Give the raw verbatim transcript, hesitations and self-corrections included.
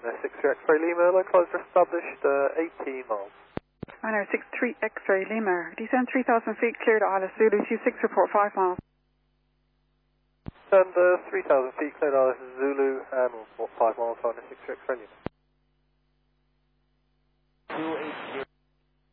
Niner six three X-ray Lima, localizer established uh, eighteen miles. Niner six three X-ray Lima, descend three thousand feet, cleared Alice Zulu two six, report five miles. Descend uh, three thousand feet, cleared Alice Zulu, and we'll report five miles, Niner six three X-ray Lima.